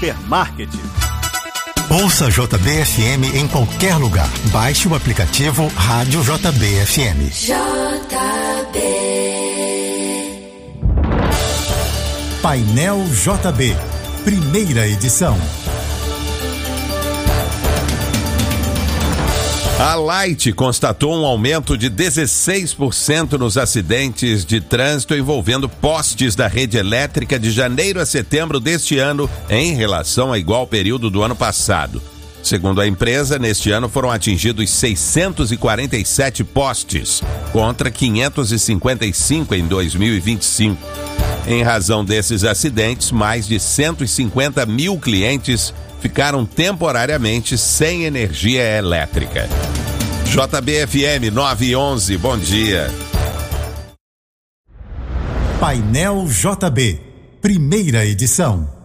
Supermarket. Ouça JBFM em qualquer lugar. Baixe o aplicativo Rádio JBFM. JB. Painel JB, primeira edição. A Light constatou um aumento de 16% nos acidentes de trânsito envolvendo postes da rede elétrica de janeiro a setembro deste ano em relação ao igual período do ano passado. Segundo a empresa, neste ano foram atingidos 647 postes, contra 555 em 2025. Em razão desses acidentes, mais de 150 mil clientes ficaram temporariamente sem energia elétrica. JBFM 911, bom dia. Painel JB, primeira edição.